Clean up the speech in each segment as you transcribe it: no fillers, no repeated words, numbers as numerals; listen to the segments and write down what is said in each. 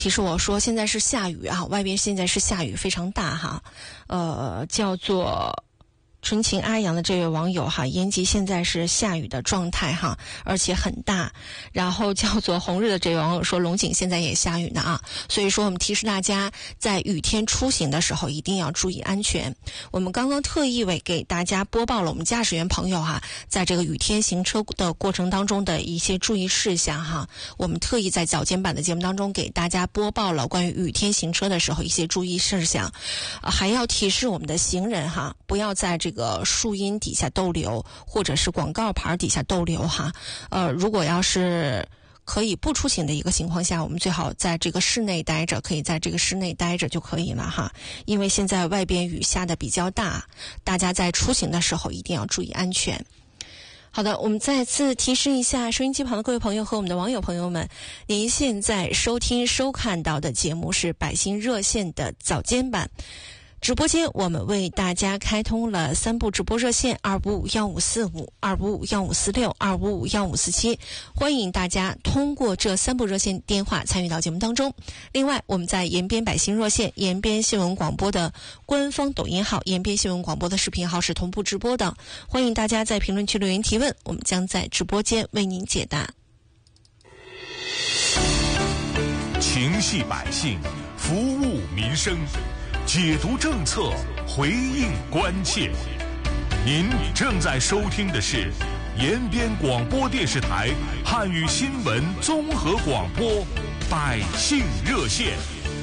提示我说现在是下雨啊，外边现在是下雨，非常大哈。叫做纯情阿阳的这位网友哈，延吉现在是下雨的状态哈，而且很大。然后叫做红日的这位网友说龙井现在也下雨呢啊，所以说我们提示大家在雨天出行的时候一定要注意安全。我们刚刚特意给大家播报了我们驾驶员朋友哈，在这个雨天行车的过程当中的一些注意事项哈，我们特意在早间版的节目当中给大家播报了关于雨天行车的时候一些注意事项，还要提示我们的行人哈，不要在这个树荫底下逗留，或者是广告牌底下逗留哈。如果要是可以不出行的一个情况下，我们最好在这个室内待着，可以在这个室内待着就可以了哈。因为现在外边雨下的比较大，大家在出行的时候一定要注意安全。好的，我们再次提示一下收音机旁的各位朋友和我们的网友朋友们，您现在收听收看到的节目是百姓热线的早间版。直播间我们为大家开通了3部直播热线2551545、2551546、2551547，欢迎大家通过这3部热线电话参与到节目当中。另外，我们在延边百姓热线、延边新闻广播的官方抖音号、延边新闻广播的视频号是同步直播的，欢迎大家在评论区留言提问，我们将在直播间为您解答。 情系百姓，服务民生，解读政策，回应关切。您正在收听的是延边广播电视台汉语新闻综合广播百姓热线。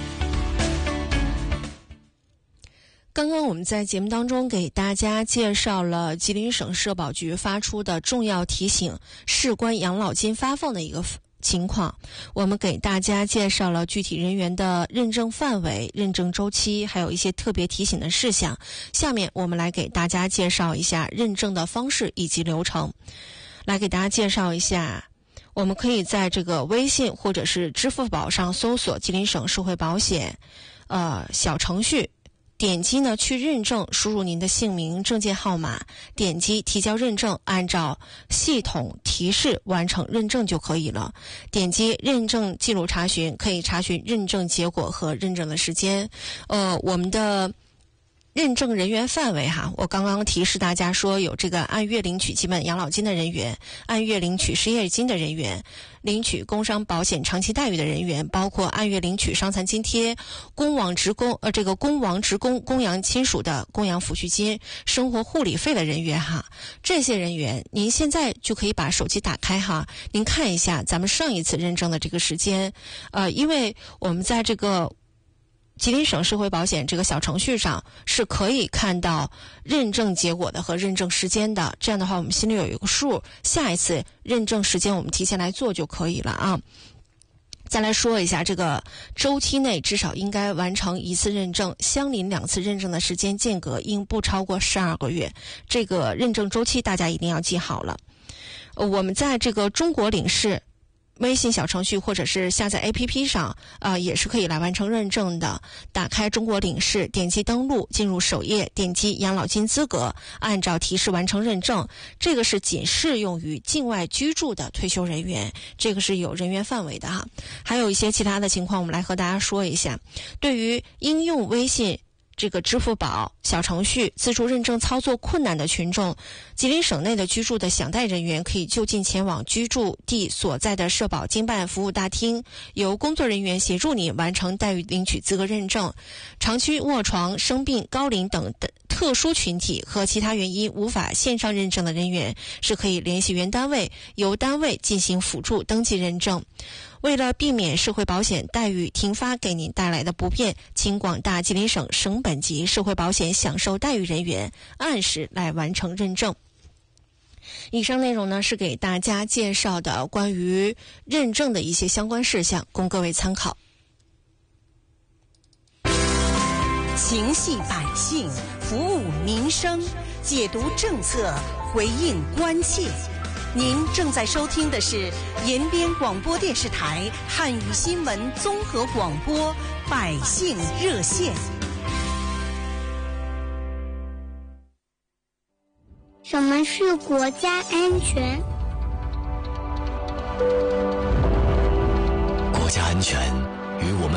刚刚我们在节目当中给大家介绍了吉林省社保局发出的重要提醒，事关养老金发放的一个情况，我们给大家介绍了具体人员的认证范围、认证周期，还有一些特别提醒的事项。下面我们来给大家介绍一下认证的方式以及流程。来给大家介绍一下，我们可以在这个微信或者是支付宝上搜索吉林省社会保险小程序，点击呢去认证，输入您的姓名、证件号码，点击提交认证，按照系统提示完成认证就可以了。点击认证记录查询，可以查询认证结果和认证的时间。我们的认证人员范围哈，我刚刚提示大家说有这个按月领取基本养老金的人员，按月领取失业金的人员，领取工伤保险长期待遇的人员，包括按月领取伤残津贴、公亡职工供养亲属的供养抚恤金、生活护理费的人员哈。这些人员您现在就可以把手机打开哈，您看一下咱们上一次认证的这个时间。因为我们在这个吉林省社会保险这个小程序上是可以看到认证结果的和认证时间的，这样的话我们心里有一个数，下一次认证时间我们提前来做就可以了啊。再来说一下，这个周期内至少应该完成1次认证，相邻2次认证的时间间隔应不超过12个月，这个认证周期大家一定要记好了。我们在这个中国领事微信小程序或者是下载 APP 上也是可以来完成认证的。打开中国领事，点击登录，进入首页，点击养老金资格，按照提示完成认证。这个是仅适用于境外居住的退休人员，这个是有人员范围的哈。还有一些其他的情况我们来和大家说一下。对于应用微信这个支付宝小程序自助认证操作困难的群众，吉林省内的居住的享贷人员可以就近前往居住地所在的社保经办服务大厅，由工作人员协助你完成待遇领取资格认证。长期卧床、生病、高龄等特殊群体和其他原因无法线上认证的人员，是可以联系原单位，由单位进行辅助登记认证。为了避免社会保险待遇停发给您带来的不便，请广大吉林省省本级社会保险享受待遇人员按时来完成认证。以上内容呢是给大家介绍的关于认证的一些相关事项，供各位参考。 情系百姓，服务民生，解读政策，回应关切。您正在收听的是延边广播电视台汉语新闻综合广播百姓热线。 什么是国家安全？ 国家安全与我们